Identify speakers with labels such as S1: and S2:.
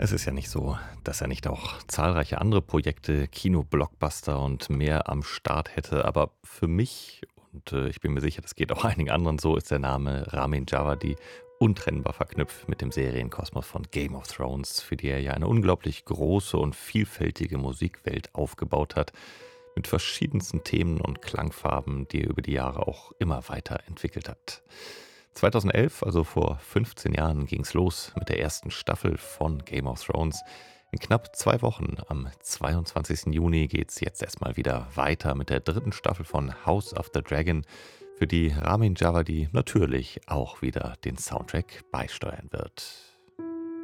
S1: Es ist ja nicht so, dass er nicht auch zahlreiche andere Projekte, Kino-Blockbuster und mehr am Start hätte, aber für mich und ich bin mir sicher, das geht auch einigen anderen so, ist der Name Ramin Djawadi untrennbar verknüpft mit dem Serienkosmos von Game of Thrones, für die er ja eine unglaublich große und vielfältige Musikwelt aufgebaut hat, mit verschiedensten Themen und Klangfarben, die er über die Jahre auch immer weiter entwickelt hat. 2011, also vor 15 Jahren, ging's los mit der ersten Staffel von Game of Thrones. In knapp 2 Wochen, am 22. Juni, geht's jetzt erstmal wieder weiter mit der dritten Staffel von House of the Dragon, für die Ramin Djawadi natürlich auch wieder den Soundtrack beisteuern wird.